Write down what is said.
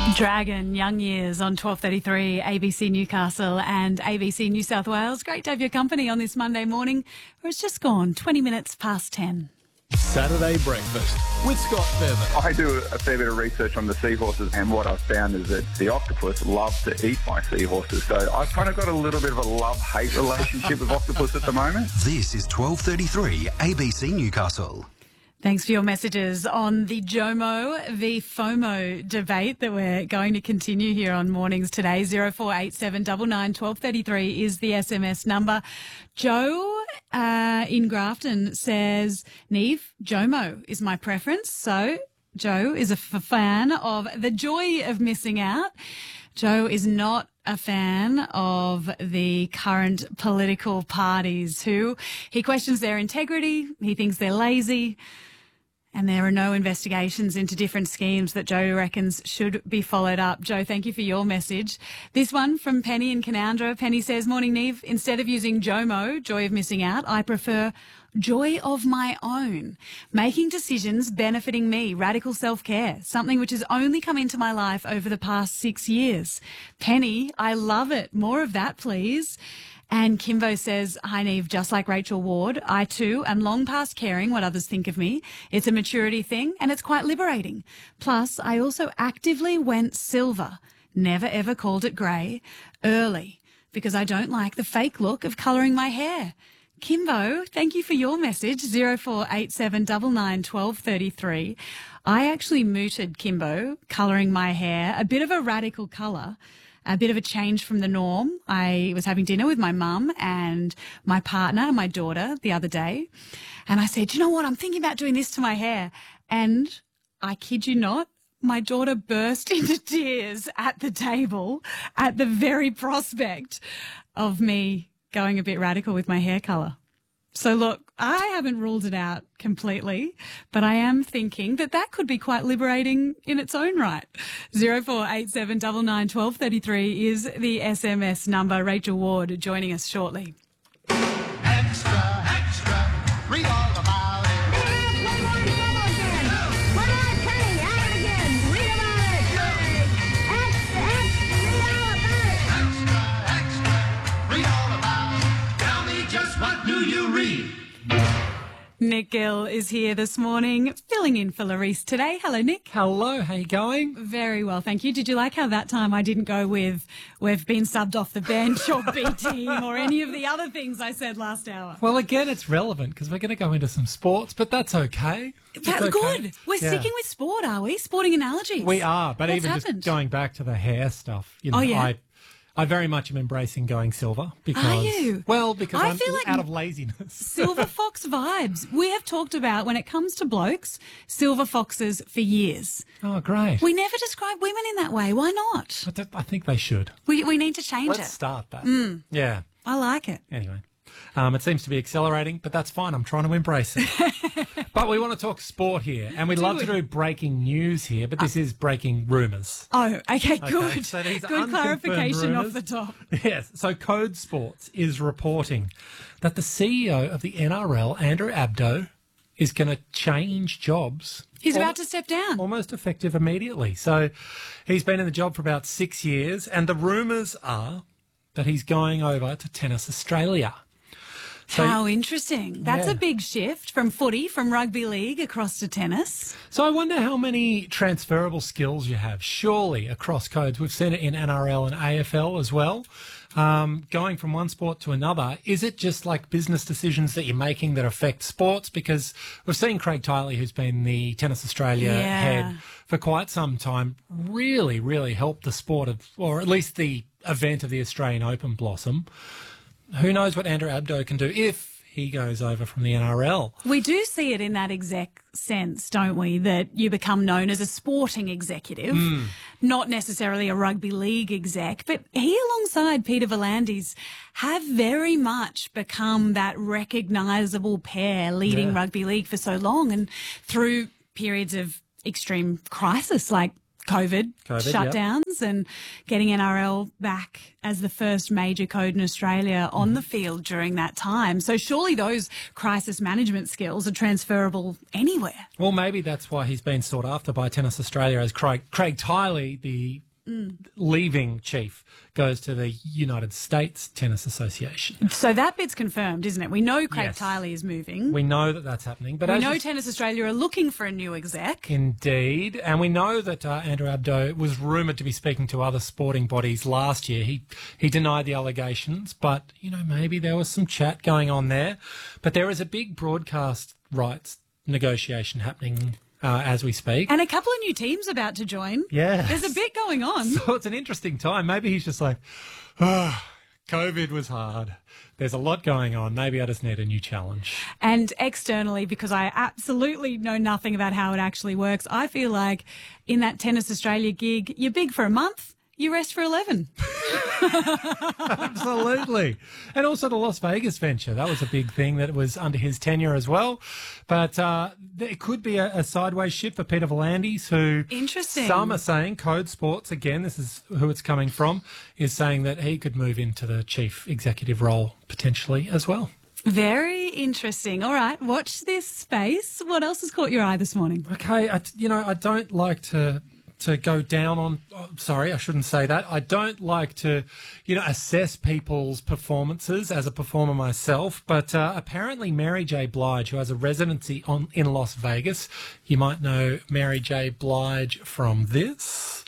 Dragon, Young Years on 12:33 ABC Newcastle and ABC New South Wales. Great to have your company on this Monday morning, where it's just gone 20 minutes past 10. Saturday Breakfast with Scott Bevan. I do a fair bit of research on the seahorses, and what I've found is that the octopus love to eat my seahorses. So I've kind of got a little bit of a love-hate relationship with octopus at the moment. This is 12:33 ABC Newcastle. Thanks for your messages on the JOMO v FOMO debate that we're going to continue here on mornings today. 0487 99 1233 is the SMS number. Joe in Grafton says, Neve, JOMO is my preference. So Joe is a fan of the joy of missing out. Joe is not a fan of the current political parties who he questions their integrity. He thinks they're lazy. And there are no investigations into different schemes that Joe reckons should be followed up. Joe, thank you for your message. This one from Penny in Canandra. Penny says, morning, Neve. Instead of using JOMO, joy of missing out, I prefer joy of my own. Making decisions benefiting me, radical self-care, something which has only come into my life over the past 6 years. Penny, I love it. More of that, please. And Kimbo says, hi, Neve, just like Rachel Ward, I too am long past caring what others think of me. It's a maturity thing and it's quite liberating. Plus, I also actively went silver, never ever called it grey, early, because I don't like the fake look of colouring my hair. Kimbo, thank you for your message, 0487 99 1233. I actually mooted Kimbo, colouring my hair, a bit of a radical colour. A bit of a change from the norm. I was having dinner with my mum and my partner and my daughter the other day. And I said, you know what? I'm thinking about doing this to my hair. And I kid you not, my daughter burst into tears at the table at the very prospect of me going a bit radical with my hair colour. So look, I haven't ruled it out completely, but I am thinking that that could be quite liberating in its own right. 0487 99 1233 is the SMS number. Rachel Ward joining us shortly. Extra, extra, read all about it. Extra, extra, read all about it. Tell me just what do you read? Nick Gill is here this morning, filling in for Larisse today. Hello, Nick. Hello, how you going? Very well, thank you. Did you like how that time I didn't go with we've been subbed off the bench or B team or any of the other things I said last hour? Well, again, it's relevant because we're going to go into some sports, but that's okay. That's okay. good. We're sticking with sport, are we? Sporting analogies. We are, but What's even happened? just going back to the hair stuff, you know, Oh, yeah. I very much am embracing going silver because, Are you? Well, because I I'm feel like out of laziness. Silver fox vibes. We have talked about, when it comes to blokes, silver foxes for years. Oh, great. We never describe women in that way. Why not? I think they should. We need to change Let's it. start that. Yeah. I like it. Anyway, it seems to be accelerating, but that's fine. I'm trying to embrace it. But we want to talk sport here, and we'd love to do breaking news here, but this is breaking rumours. Oh, okay, good. So these Good unconfirmed clarification off rumours. the top. Yes. So Code Sports is reporting that the CEO of the NRL, Andrew Abdo, is going to change jobs. He's about to step down. Almost effective immediately. So he's been in the job for about 6 years, and the rumours are that he's going over to Tennis Australia. So, How interesting. That's Yeah. a big shift from footy, from rugby league across to tennis. so I wonder how many transferable skills you have. Surely across codes, we've seen it in NRL and AFL as well. Going from one sport to another, is it just like business decisions that you're making that affect sports? Because we've seen Craig Tiley, who's been the Tennis Australia Yeah. head for quite some time, really, really help the sport of, or at least the event of the Australian Open blossom. Who knows what Andrew Abdo can do if he goes over from the NRL? We do see it in that exec sense, don't we, that you become known as a sporting executive, not necessarily a rugby league exec. But he, alongside Peter V'landys, have very much become that recognisable pair leading Yeah. rugby league for so long, and through periods of extreme crisis like COVID yep. shutdowns and getting NRL back as the first major code in Australia on the field during that time. So surely those crisis management skills are transferable anywhere. Well, maybe that's why he's been sought after by Tennis Australia, as Craig Tiley, the leaving chief, goes to the United States Tennis Association. So that bit's confirmed, isn't it? We know Craig Yes. Tiley is moving. We know that that's happening. But We as know you- Tennis Australia are looking for a new exec. Indeed. And we know that Andrew Abdo was rumoured to be speaking to other sporting bodies last year. He denied the allegations, but, maybe there was some chat going on there. But there is a big broadcast rights negotiation happening as we speak. And a couple of new teams about to join. Yes. There's a bit going on. So it's an interesting time. Maybe he's just like, COVID was hard. There's a lot going on. Maybe I just need a new challenge. And externally, because I absolutely know nothing about how it actually works, I feel like in that Tennis Australia gig, you're big for a month, you rest for 11. Absolutely. And also the Las Vegas venture. That was a big thing that was under his tenure as well. But it could be a sideways shift for Peter V'landys, who Interesting. some are saying, Code Sports, again, this is who it's coming from, is saying that he could move into the chief executive role potentially as well. Very interesting. All right, watch this space. What else has caught your eye this morning? Okay, I don't like to go down on, sorry, I shouldn't say that. I don't like to, assess people's performances as a performer myself, but apparently Mary J. Blige, who has a residency in Las Vegas, you might know Mary J. Blige from this.